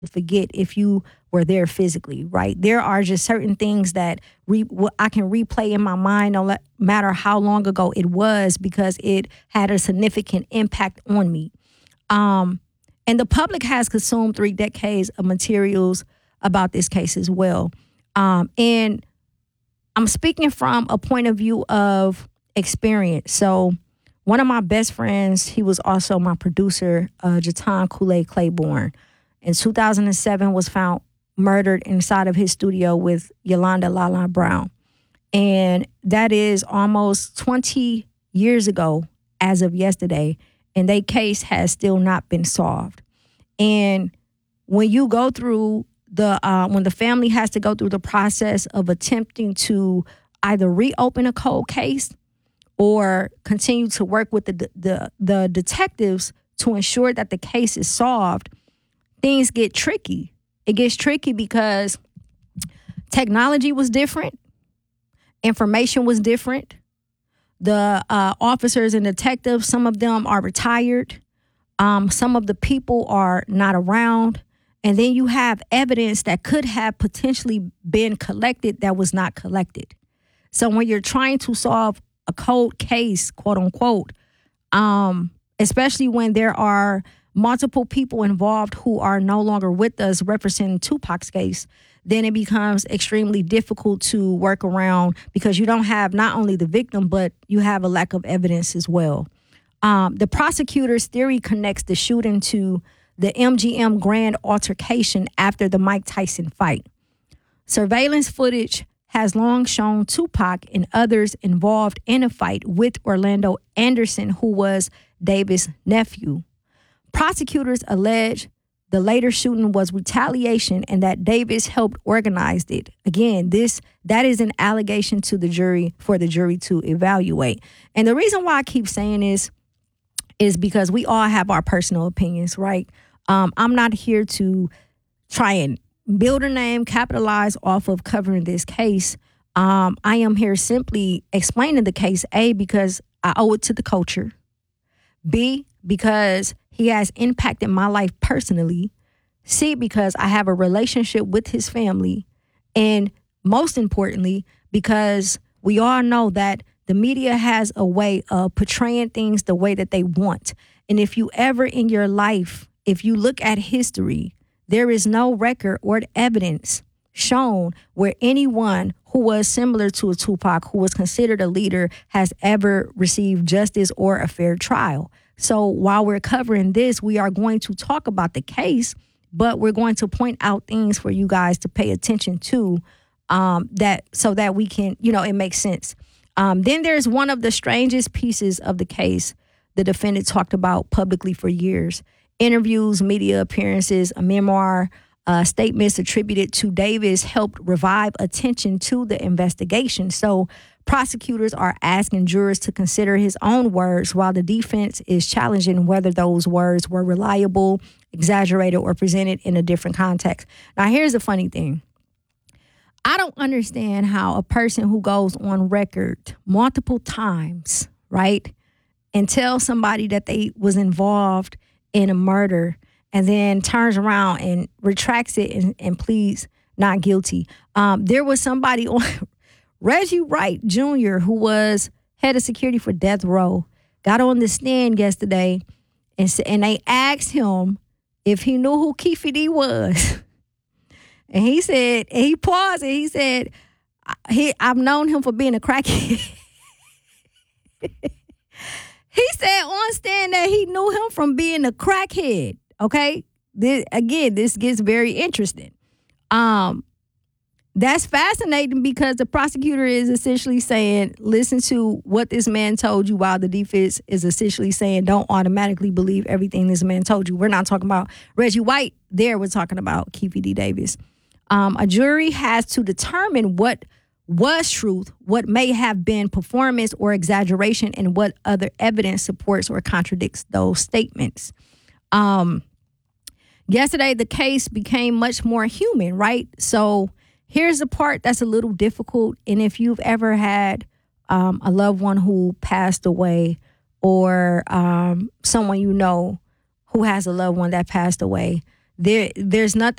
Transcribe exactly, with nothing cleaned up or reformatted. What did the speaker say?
forget if you were there physically, right? There are just certain things that re- I can replay in my mind no matter how long ago it was because it had a significant impact on me. Um, and the public has consumed three decades of materials about this case as well. Um, and I'm speaking from a point of view of experience. So one of my best friends, he was also my producer, uh, Jatan Kool-Aid Claiborne, in two thousand seven was found murdered inside of his studio with Yolanda Lala Brown. And that is almost twenty years ago as of yesterday. And their case has still not been solved. And when you go through the, uh, when the family has to go through the process of attempting to either reopen a cold case or continue to work with the the, the detectives to ensure that the case is solved, things get tricky. It gets tricky because technology was different. Information was different. The uh, officers and detectives, some of them are retired. Um, some of the people are not around. And then you have evidence that could have potentially been collected that was not collected. So when you're trying to solve a cold case, quote unquote, um, especially when there are multiple people involved who are no longer with us representing Tupac's case, then it becomes extremely difficult to work around because you don't have not only the victim, but you have a lack of evidence as well. Um, the prosecutor's theory connects the shooting to the M G M grand altercation after the Mike Tyson fight. Surveillance footage has long shown Tupac and others involved in a fight with Orlando Anderson, who was Davis' nephew. Prosecutors allege the later shooting was retaliation and that Davis helped organize it. Again, this that is an allegation to the jury for the jury to evaluate. And the reason why I keep saying this is because we all have our personal opinions, right? Um, I'm not here to try and build a name, capitalize off of covering this case. Um, I am here simply explaining the case, A, because I owe it to the culture. B, because he has impacted my life personally. C, because I have a relationship with his family. And most importantly, because we all know that the media has a way of portraying things the way that they want. And if you ever in your life, if you look at history, there is no record or evidence shown where anyone who was similar to a Tupac, who was considered a leader, has ever received justice or a fair trial. So while we're covering this, we are going to talk about the case, but we're going to point out things for you guys to pay attention to, um, that so that we can, you know, it makes sense. Um, then there's one of the strangest pieces of the case the defendant talked about publicly for years. Interviews, media appearances, a memoir, uh, statements attributed to Davis helped revive attention to the investigation. So prosecutors are asking jurors to consider his own words while the defense is challenging whether those words were reliable, exaggerated, or presented in a different context. Now, here's the funny thing. I don't understand how a person who goes on record multiple times, right, and tells somebody that they was involved in a murder and then turns around and retracts it and, and pleads not guilty. Um, there was somebody on Reggie Wright Junior, who was head of security for Death Row, got on the stand yesterday and and they asked him if he knew who Keefe D was. And he said, and he paused and he said, he, I've known him for being a crackhead. He said on stand that he knew him from being a crackhead. Okay? This, again, this gets very interesting. Um, that's fascinating because the prosecutor is essentially saying, listen to what this man told you, while the defense is essentially saying, don't automatically believe everything this man told you. We're not talking about Reggie White there. We're talking about Keefe D. Davis. Um, a jury has to determine what was truth, what may have been performance or exaggeration, and what other evidence supports or contradicts those statements. Um, yesterday, the case became much more human, right? So here's the part that's a little difficult. And if you've ever had um, a loved one who passed away, or um, someone you know who has a loved one that passed away, there there's nothing